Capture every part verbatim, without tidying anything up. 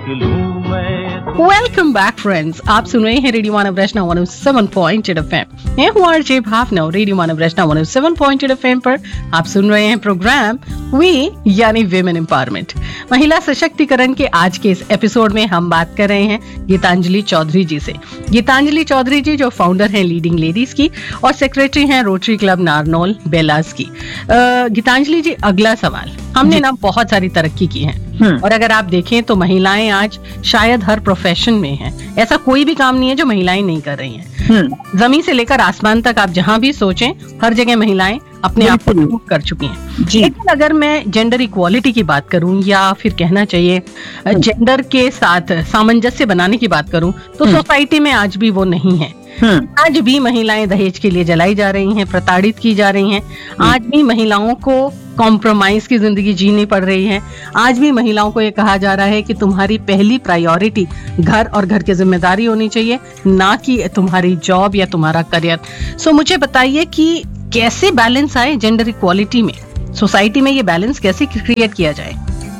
लूं मैं। Welcome back friends, आप सुन रहे हैं रेडियो मानव रचना one O seven point eight FM. मैं हूं आरजे भावना। रेडियो मानव रचना one O seven point eight FM पर आप सुन रहे हैं प्रोग्राम वी यानी विमेन एम्पावरमेंट, महिला सशक्तिकरण के आज के इस एपिसोड में हम बात कर रहे हैं गीतांजलि चौधरी जी से। गीतांजलि चौधरी जी जो फाउंडर हैं लीडिंग लेडीज की और सेक्रेटरी हैं रोटरी क्लब नारनौल बेलास की। गीतांजलि जी, अगला सवाल, हमने ना बहुत सारी तरक्की की है और अगर आप देखें तो महिलाएं आज शायद हर प्रोफेशन में हैं। ऐसा कोई भी काम नहीं है जो महिलाएं नहीं कर रही हैं। जमीन से लेकर आसमान तक आप जहां भी सोचें, हर जगह महिलाएं अपने आप को प्रूव कर चुकी हैं। लेकिन अगर मैं जेंडर इक्वालिटी की बात करूं या फिर कहना चाहिए जेंडर के साथ सामंजस्य बनाने की बात करूं तो सोसाइटी में आज भी वो नहीं है। आज भी महिलाएं दहेज के लिए जलाई जा रही हैं, प्रताड़ित की जा रही हैं। आज भी महिलाओं को कॉम्प्रोमाइज की जिंदगी जीनी पड़ रही है। आज भी महिलाओं को ये कहा जा रहा है कि तुम्हारी पहली प्रायोरिटी घर और घर की जिम्मेदारी होनी चाहिए, ना कि तुम्हारी जॉब या तुम्हारा करियर। सो मुझे बताइए कि कैसे बैलेंस आए जेंडर इक्वालिटी में, सोसाइटी में ये बैलेंस कैसे क्रिएट किया जाए?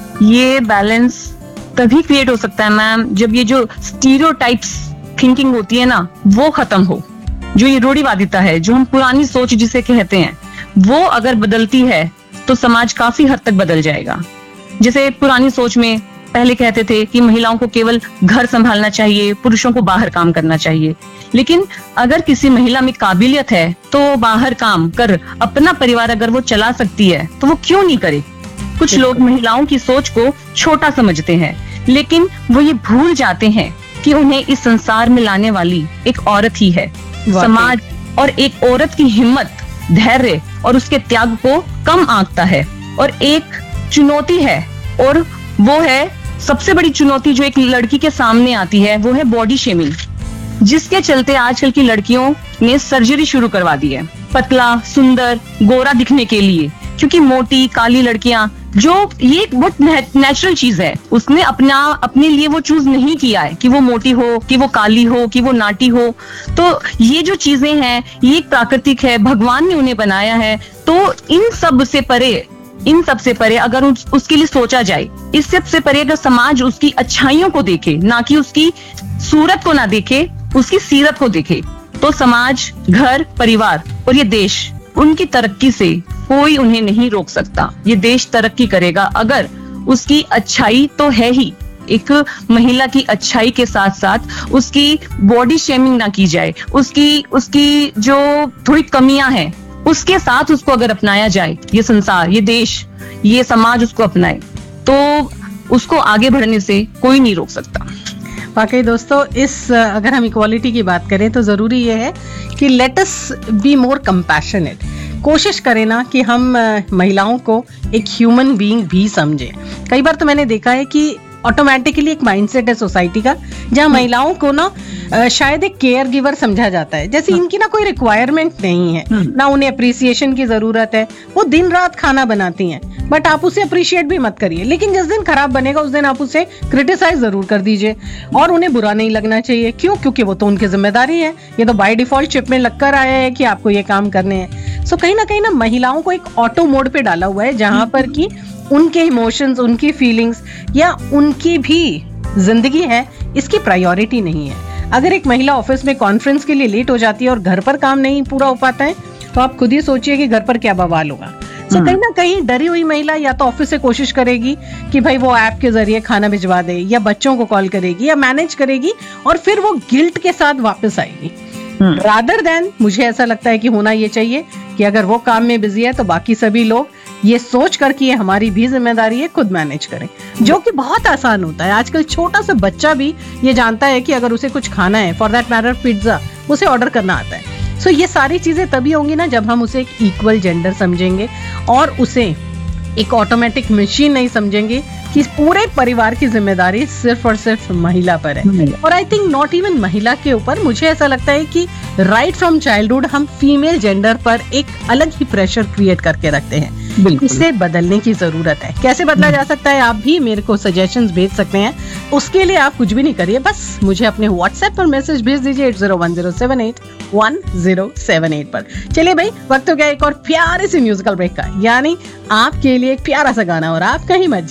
ये बैलेंस तभी क्रिएट हो सकता है मैम जब ये जो स्टीरियोटाइप्स थिंकिंग होती है ना वो खत्म हो। जो ये रूढ़िवादिता है, जो हम पुरानी सोच जिसे कहते हैं, वो अगर बदलती है तो समाज काफी हद तक बदल जाएगा। जैसे पुरानी सोच में पहले कहते थे कि महिलाओं को केवल घर संभालना चाहिए, पुरुषों को बाहर काम करना चाहिए। लेकिन अगर किसी महिला में काबिलियत है तो बाहर काम कर अपना परिवार अगर वो चला सकती है तो वो क्यों नहीं करे। कुछ लोग महिलाओं की सोच को छोटा समझते हैं, लेकिन वो ये भूल जाते हैं कि उन्हें इस संसार में लाने वाली एक औरत ही है। समाज और एक औरत की हिम्मत, धैर्य और उसके त्याग को कम आंकता है। और एक चुनौती है, और वो है सबसे बड़ी चुनौती जो एक लड़की के सामने आती है, वो है बॉडी शेमिंग, जिसके चलते आजकल की लड़कियों ने सर्जरी शुरू करवा दी है पतला, सुंदर, गोरा दिखने के लिए। क्योंकि मोटी काली लड़कियां, जो ये बहुत नेचुरल चीज है, उसने अपना अपने लिए वो चूज नहीं किया है कि वो मोटी हो, कि वो काली हो, कि वो नाटी हो। तो ये जो चीजें हैं ये एक प्राकृतिक है, भगवान ने उन्हें बनाया है। तो इन सब से परे इन सब से परे अगर उस, उसके लिए सोचा जाए, इस सब से परे अगर समाज उसकी अच्छाइयों को देखे, ना कि उसकी सूरत को ना देखे, उसकी सीरत को देखे, तो समाज, घर, परिवार और ये देश, उनकी तरक्की से कोई उन्हें नहीं रोक सकता। ये देश तरक्की करेगा अगर उसकी अच्छाई तो है ही, एक महिला की अच्छाई के साथ साथ उसकी बॉडी शेमिंग ना की जाए, उसकी उसकी जो थोड़ी कमियां हैं उसके साथ उसको अगर अपनाया जाए, ये संसार, ये देश, ये समाज उसको अपनाए, तो उसको आगे बढ़ने से कोई नहीं रोक सकता। वाकई दोस्तों, इस अगर हम इक्वालिटी की बात करें तो जरूरी ये है कि let us be more compassionate. कोशिश करें ना कि हम महिलाओं को एक ह्यूमन बीइंग भी समझें। कई बार तो मैंने देखा है कि ऑटोमेटिकली एक माइंडसेट है सोसाइटी का जहां महिलाओं को ना शायद एक केयर गिवर समझा जाता है, जैसे इनकी ना कोई रिक्वायरमेंट नहीं है, ना उन्हें अप्रिसिएशन की जरूरत है। वो दिन रात खाना बनाती हैं, बट आप उसे अप्रिशिएट भी मत करिए, लेकिन जिस दिन खराब बनेगा उस दिन आप उसे क्रिटिसाइज जरूर कर दीजिए और उन्हें बुरा नहीं लगना चाहिए। क्यों? क्योंकि वो तो उनकी जिम्मेदारी है, ये तो बाय डिफॉल्ट चिप में लगकर आया है कि आपको ये काम करने हैं। सो कहीं ना कहीं ना महिलाओं को एक ऑटो मोड पे डाला हुआ है जहां पर कि उनके इमोशंस, उनकी फीलिंग्स या उनकी भी जिंदगी है, इसकी प्रायोरिटी नहीं है। अगर एक महिला ऑफिस में कॉन्फ्रेंस के लिए लेट हो जाती है और घर पर काम नहीं पूरा हो पाता है तो आप खुद ही सोचिए कि घर पर क्या बवाल होगा। सो कहीं ना कहीं डरी हुई महिला या तो ऑफिस से कोशिश करेगी कि भाई वो ऐप के जरिए खाना भिजवा दे, या बच्चों को कॉल करेगी या मैनेज करेगी, और फिर वो गिल्ट के साथ वापस आएगी। रादर देन, मुझे ऐसा लगता है कि होना ये चाहिए कि अगर वो काम में बिजी है तो बाकी सभी लोग ये सोच कर कि ये हमारी भी जिम्मेदारी है, खुद मैनेज करें, जो कि बहुत आसान होता है। आजकल छोटा सा बच्चा भी ये जानता है कि अगर उसे कुछ खाना है, फॉर दैट मैटर पिज्जा, उसे ऑर्डर करना आता है। सो so, ये सारी चीजें तभी होंगी ना जब हम उसे एक इक्वल जेंडर समझेंगे और उसे एक ऑटोमेटिक मशीन नहीं समझेंगे कि पूरे परिवार की जिम्मेदारी सिर्फ और सिर्फ महिला पर है। और आई थिंक नॉट इवन महिला के ऊपर, मुझे ऐसा लगता है कि राइट फ्रॉम चाइल्डहुड हम फीमेल जेंडर पर एक अलग ही प्रेशर क्रिएट करके रखते हैं। इसे बदलने की जरूरत है। कैसे बदला जा सकता है? आप भी मेरे को सजेशंस भेज सकते हैं। उसके लिए आप कुछ भी नहीं करिए, बस मुझे अपने व्हाट्सएप पर मैसेज भेज दीजिए eight zero one zero seven eight one zero seven eight पर। चलिए भाई, वक्त हो गया एक और प्यारे से म्यूजिकल ब्रेक का, यानी आपके लिए एक प्यारा सा गाना, और आप कहीं मत जाना।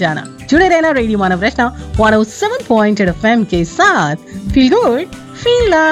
जुड़े रहना रेडियो मानव रचना one O seven point eight F M के साथ। Feel good feel